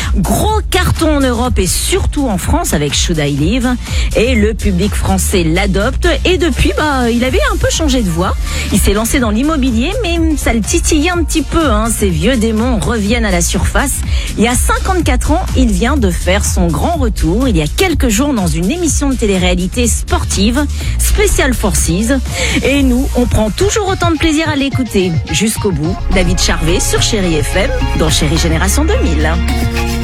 Gros carton en Europe et surtout en France avec Should I Live. Et le public français l'adopte. Et depuis, il avait un peu changé de voix. Il s'est lancé dans l'immobilier, mais ça le titillait un petit peu. Ces vieux démons reviennent à la surface. Il y a 54 ans, il vient de faire son grand retour. Il y a quelques jours dans une émission de télé-réalité sportive, Special Forces. Et nous, on prend toujours autant de plaisir à l'écouter. Jusqu'au bout, David Charvet sur Chéri FM, dans Chéri Génération 2000.